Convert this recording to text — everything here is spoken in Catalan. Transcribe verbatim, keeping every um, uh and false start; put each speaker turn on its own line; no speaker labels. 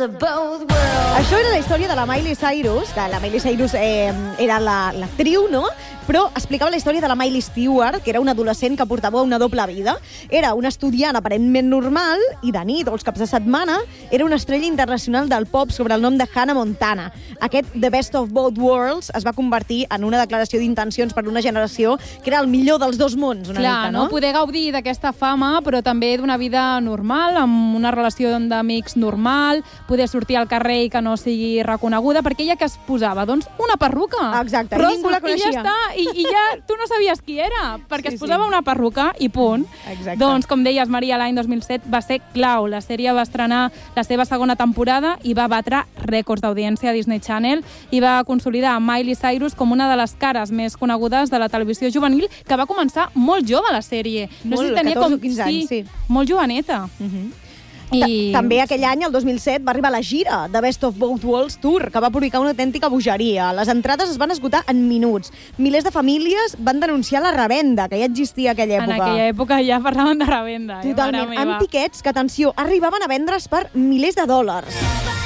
of both worlds.
Això era la història de la Miley Cyrus, que la Miley Cyrus eh, era l'actriu, la, no? Però explicava la història de la Miley Stewart, que era una adolescent que portava una doble vida. Era una estudiant aparentment normal i de nit o els caps de setmana era una estrella internacional del pop sobre el nom de Hannah Montana. Aquest The Best of Both Worlds es va convertir en una declaració d'intencions per una generació que era el millor dels dos mons, una
Clar,
mica, no?
no? Poder gaudir d'aquesta fama, però també d'una vida normal, amb una relació d'amics normal, poder sortir al carrer i que no sigui reconeguda, perquè ella que es posava? Doncs una perruca.
Exacte,
Rosa,
i ningú la coneixia.
I ja està, i, i ja tu no sabies qui era, perquè
Sí,
es posava
sí.
una perruca i punt.
Exacte.
Doncs, com deies, Maria, l'any dos mil set va ser clau. La sèrie va estrenar la seva segona temporada i va batre rècords d'audiència a Disney Channel i va consolidar Miley Cyrus com una de les cares més conegudes de la televisió juvenil, que va començar molt jove, la sèrie. No
Molt,
sé si tenia
catorze
com...
o quinze anys, sí.
Molt joveneta.
Uh-huh.
I...
També aquell any, el dos mil set, va arribar la gira de Best of Both Worlds Tour, que va publicar una autèntica bogeria. Les entrades es van esgotar en minuts. Milers de famílies van denunciar la revenda, que ja existia a aquella època.
En aquella època ja parlaven de revenda.
Totalment.
Eh,
Amb tiquets que, atenció, arribaven a vendre's per milers de dòlars.